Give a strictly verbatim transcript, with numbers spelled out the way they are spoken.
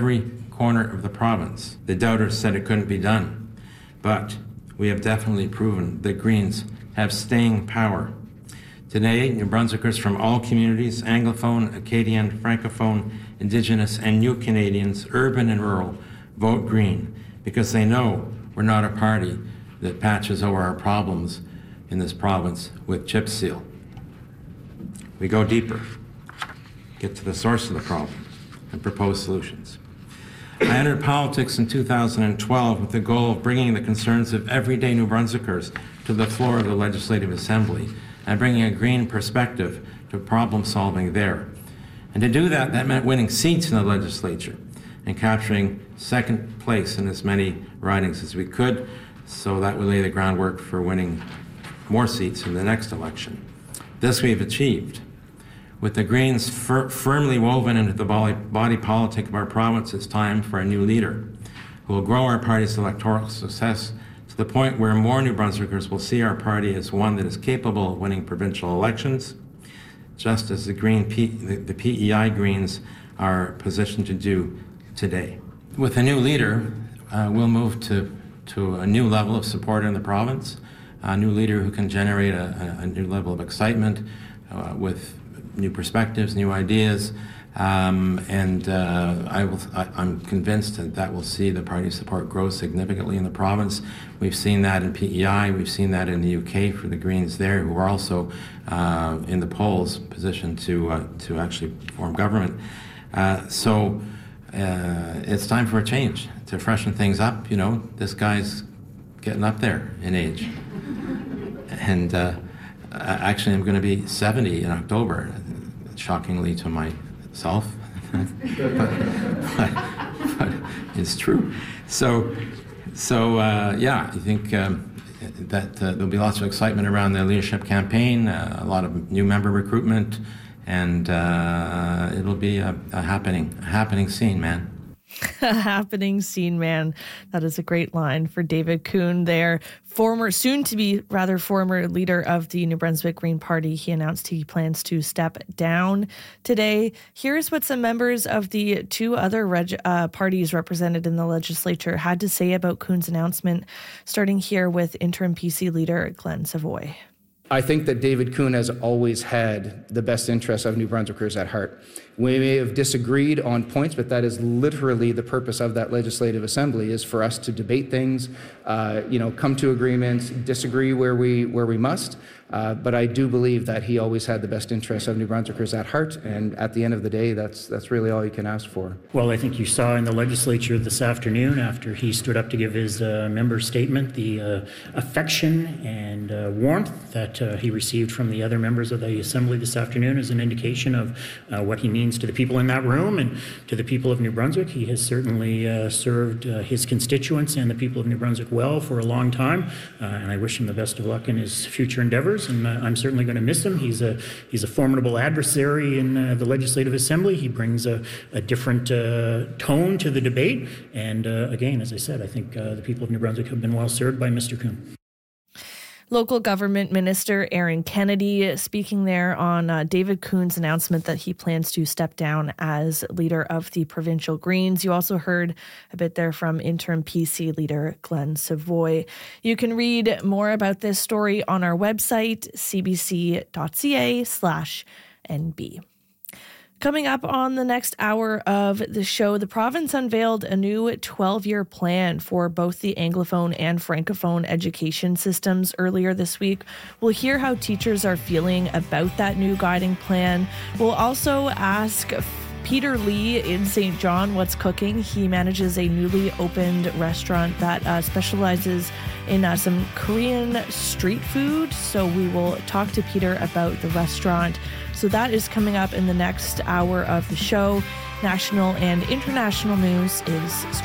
every corner of the province. The doubters said it couldn't be done, but we have definitely proven that Greens have staying power. Today, New Brunswickers from all communities, Anglophone, Acadian, Francophone, Indigenous, and New Canadians, urban and rural, vote Green because they know we're not a party that patches over our problems in this province with chip seal. We go deeper, get to the source of the problem, and propose solutions. I entered politics in two thousand twelve with the goal of bringing the concerns of everyday New Brunswickers to the floor of the Legislative Assembly and bringing a Green perspective to problem solving there. And to do that, that meant winning seats in the legislature and capturing second place in as many ridings as we could, so that would lay the groundwork for winning more seats in the next election. This we've achieved. With the Greens fir- firmly woven into the body, body politic of our province, it's time for a new leader who will grow our party's electoral success to the point where more New Brunswickers will see our party as one that is capable of winning provincial elections, just as the, Green P- the, the P E I Greens are positioned to do today. With a new leader, uh, we'll move to, to a new level of support in the province, a new leader who can generate a, a new level of excitement uh, with new perspectives, new ideas, um, and uh, I will, I, I'm convinced that that will see the party's support grow significantly in the province. We've seen that in P E I, we've seen that in the U K for the Greens there, who are also uh, in the polls positioned to uh, to actually form government. Uh, so uh, it's time for a change, to freshen things up. You know, this guy's getting up there in age, and uh, actually I'm going to be seventy in October. Shockingly to myself, but, but, but it's true. So, so uh, yeah, I think um, that uh, there'll be lots of excitement around the leadership campaign, uh, a lot of new member recruitment, and uh, it'll be a, a happening, a happening scene, man. A happening scene, man. That is a great line for David Coon there. Former, soon to be rather former leader of the New Brunswick Green Party. He announced he plans to step down today. Here's what some members of the two other reg, uh, parties represented in the legislature had to say about Coon's announcement, starting here with interim P C leader Glenn Savoy. I think that David Coon has always had the best interests of New Brunswickers at heart. We may have disagreed on points, but that is literally the purpose of that legislative assembly, is for us to debate things, uh, you know, come to agreements, disagree where we where we must. Uh, but I do believe that he always had the best interests of New Brunswickers at heart, and at the end of the day, that's that's really all you can ask for. Well, I think you saw in the legislature this afternoon, after he stood up to give his uh, member statement, the uh, affection and uh, warmth that uh, he received from the other members of the assembly this afternoon is an indication of uh, what he means to the people in that room and to the people of New Brunswick. He has certainly uh, served uh, his constituents and the people of New Brunswick well for a long time, uh, and I wish him the best of luck in his future endeavors. And uh, I'm certainly going to miss him. He's a he's a formidable adversary in uh, the Legislative Assembly. He brings a, a different uh, tone to the debate. And uh, again, as I said, I think uh, the people of New Brunswick have been well served by Mister Coon. Local Government Minister Aaron Kennedy speaking there on uh, David Coon's announcement that he plans to step down as leader of the Provincial Greens. You also heard a bit there from interim P C leader Glenn Savoy. You can read more about this story on our website, cbc.ca slash NB. Coming up on the next hour of the show, the province unveiled a new twelve-year plan for both the Anglophone and Francophone education systems earlier this week. We'll hear how teachers are feeling about that new guiding plan. We'll also ask Peter Lee in Saint John what's cooking. He manages a newly opened restaurant that uh, specializes in uh, some Korean street food. So we will talk to Peter about the restaurant. So that is coming up in the next hour of the show. National and international news is straight